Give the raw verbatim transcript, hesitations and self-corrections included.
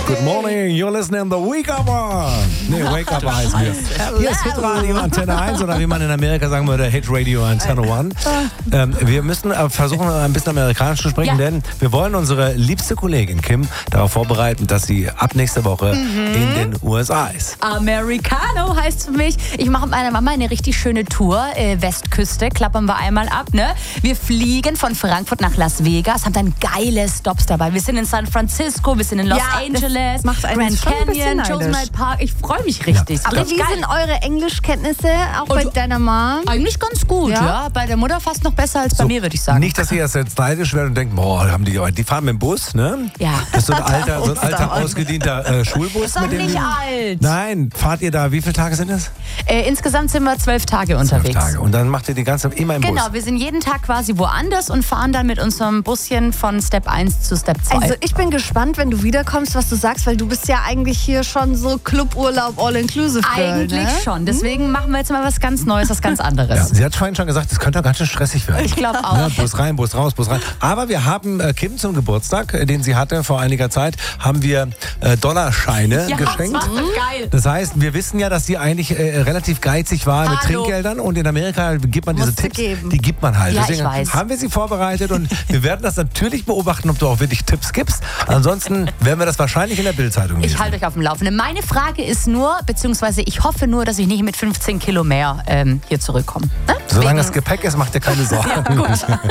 Good morning, you're listening to Wake Up On. Nee, Wake Up heißt wir. Hier ist Hitradio Antenne eins oder wie man in Amerika sagen würde, Hit Radio Antenne eins. Ähm, wir müssen äh, versuchen, ein bisschen amerikanisch zu sprechen, ja. denn wir wollen unsere liebste Kollegin Kim darauf vorbereiten, dass sie ab nächster Woche mhm. in den U S A ist. Americano heißt für mich, ich mache mit meiner Mama eine richtig schöne Tour, äh, Westküste, klappern wir einmal ab, ne? Wir fliegen von Frankfurt nach Las Vegas, haben dann geile Stops dabei. Wir sind in San Francisco, wir sind in Los ja, Angeles, macht Grand Canyon, Yosemite Park. Ich freue mich richtig. Ja. Aber richtig wie geil. sind eure Englischkenntnisse auch bei deiner Mom? Eigentlich ganz gut, ja. ja. Bei der Mutter fast noch besser als bei so, mir, würde ich sagen. Nicht, dass ihr jetzt neidisch werdet und denkt, boah, haben die, die fahren mit dem Bus, ne? Ja. Das ist so ein alter, so ein alter ausgedienter äh, Schulbus. Ist doch mit dem nicht alt. Nein, fahrt ihr da, wie viele Tage sind es? Äh, insgesamt sind wir zwölf Tage unterwegs. Zwölf Tage. Und dann macht ihr die ganze immer im genau, Bus? Genau, wir sind jeden Tag quasi woanders und fahren dann mit unserem Buschen von Step eins zu Step zwei. Also ich bin gespannt, wenn du wiederkommst, was du sagst, weil du bist ja eigentlich hier schon so Cluburlaub All-Inclusive. Eigentlich ne? schon. Deswegen hm? machen wir jetzt mal was ganz Neues, was ganz anderes. Ja, sie hat vorhin schon gesagt, es könnte auch ganz schön stressig werden. Ich glaube auch. Ja, Bus rein, Bus raus, Bus rein. Aber wir haben äh, Kim zum Geburtstag, äh, den sie hatte vor einiger Zeit, haben wir äh, Dollarscheine ja, geschenkt. Das war geil. Das heißt, wir wissen ja, dass sie eigentlich äh, relativ geizig war mit Hallo. Trinkgeldern und in Amerika gibt man diese Musst Tipps, geben. die gibt man halt. Ja, Deswegen ich weiß. haben wir sie vorbereitet und wir werden das natürlich beobachten, ob du auch wirklich Tipps gibst. Ansonsten werden wir das wahrscheinlich in der Bildzeitung lesen. Ich halte euch auf dem Laufenden. Meine Frage ist nur, beziehungsweise ich hoffe nur, dass ich nicht mit fünfzehn Kilo mehr ähm, hier zurückkomme. Ne? Solange Wegen das Gepäck ist, macht ihr keine Sorgen. Ja, gut.